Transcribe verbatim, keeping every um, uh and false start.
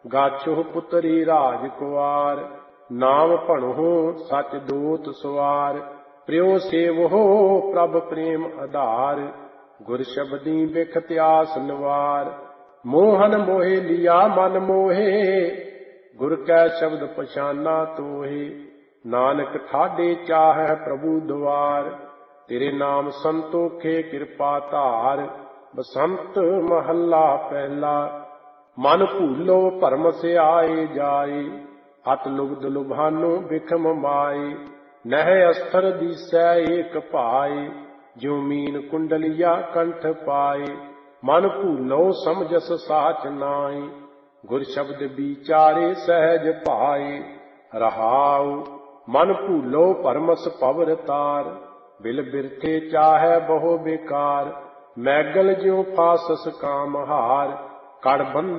ਗਾਛੋ ਪੁੱਤਰੀ ਰਾਜ ਕੁਆਰ। ਨਾਮ ਭਣੋ ਸਚ ਦੋਤ ਸਵਾਰ। ਪ੍ਰਿਉ ਸੇਵਹੋ ਪ੍ਰਭ ਪ੍ਰੇਮ ਆਧਾਰ। ਗੁਰ ਸ਼ਬਦੀ ਬਿਖ ਤਿਆਸ ਨਿਵਾਰ। ਮੋਹਨ ਮੋਹਿ ਲਿਆ ਮਨ ਮੋਹੇ। ਗੁਰ ਕੈ ਸ਼ਬਦ ਪਛਾਨਾ ਤੋਹੇ। ਨਾਨਕ ਠਾਡੇ ਚਾਹੈ ਪ੍ਰਭੂ ਦੁਆਰ। ਤੇਰੇ ਨਾਮ ਸੰਤੋਖੇ ਕਿਰਪਾ ਧਾਰ। ਬਸੰਤ ਮਹੱਲਾ ਪਹਿਲਾ। ਮਨ ਭੂਲੋ ਭਰਮ ਸਿਆਏ ਜਾਏ। ਅਤ ਲੁਬਧ ਲੁਭਾਨੋ ਬਿਖਮ ਮਾਏ। ਨਹਿ ਅਸਥਰ ਦੀਸੈ ਏਕ ਭਾਏ। ਜਿਉ ਮੀਨ ਕੁੰਡਲੀਆ ਕੰਠ ਪਾਏ। ਮਨ ਭੂਲੋ ਸਮਝਸ ਸਾਚ ਨਾਏ। ਗੁਰ ਸ਼ਬਦ ਵਿਚਾਰੇ ਸਹਿਜ ਭਾਏ। ਰਹਾਉ ਮਨ ਭੂਲੋ ਭਰਮਸ ਭਵਰ ਤਾਰ। ਬਿਲ ਬਿਰਥੇ ਚਾਹੈ ਬਹੁ ਬੇਕਾਰ। ਮੈਗਲ ਜਿਉ ਫਾਸਸ ਕਾਮ ਹਾਰ। ਕੜ ਬੰਧ